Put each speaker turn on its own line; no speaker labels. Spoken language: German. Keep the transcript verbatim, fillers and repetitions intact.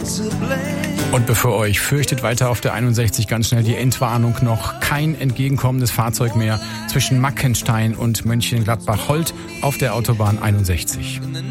Und bevor ihr euch fürchtet, weiter auf der einundsechzig ganz schnell die Entwarnung noch. Kein entgegenkommendes Fahrzeug mehr zwischen Mackenstein und Mönchengladbach-Holt auf der Autobahn einundsechzig.